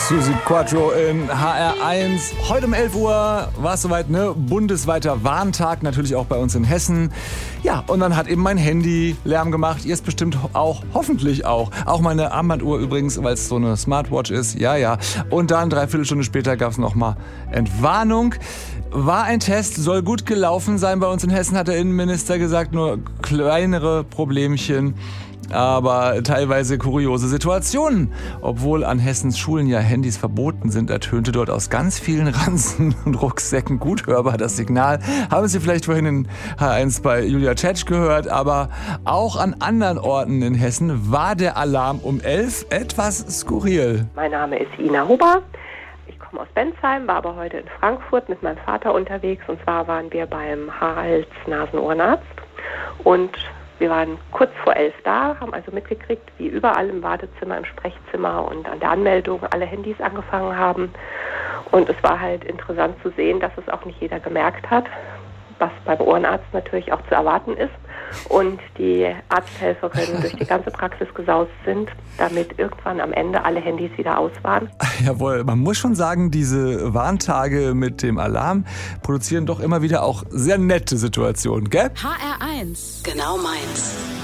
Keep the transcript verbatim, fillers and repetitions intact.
Susi Quattro in H R eins. Heute um elf Uhr war es soweit, ne? Bundesweiter Warntag, natürlich auch bei uns in Hessen. Ja, und dann hat eben mein Handy Lärm gemacht. Ihr es bestimmt auch, hoffentlich auch. Auch meine Armbanduhr übrigens, weil es so eine Smartwatch ist. Ja, ja. Und dann, dreiviertel Stunde später, gab es nochmal Entwarnung. War ein Test, soll gut gelaufen sein. Bei uns in Hessen hat der Innenminister gesagt, nur kleinere Problemchen. Aber teilweise kuriose Situationen. Obwohl an Hessens Schulen ja Handys verboten sind, ertönte dort aus ganz vielen Ranzen und Rucksäcken gut hörbar das Signal. Haben Sie vielleicht vorhin in H eins bei Julia Tschetsch gehört, aber auch an anderen Orten in Hessen war der Alarm um elf etwas skurril. Mein Name ist Ina Huber. Ich komme aus Bensheim, war aber heute in Frankfurt mit meinem Vater unterwegs. Und zwar waren wir beim Hals-Nasen-Ohrenarzt und wir waren kurz vor elf da, haben also mitgekriegt, wie überall im Wartezimmer, im Sprechzimmer und an der Anmeldung alle Handys angefangen haben. Und es war halt interessant zu sehen, dass es auch nicht jeder gemerkt hat, was beim Ohrenarzt natürlich auch zu erwarten ist. Und die Arzthelferinnen durch die ganze Praxis gesaust sind, damit irgendwann am Ende alle Handys wieder aus waren. Jawohl, man muss schon sagen, diese Warntage mit dem Alarm produzieren doch immer wieder auch sehr nette Situationen, gell? H R eins. Genau meins.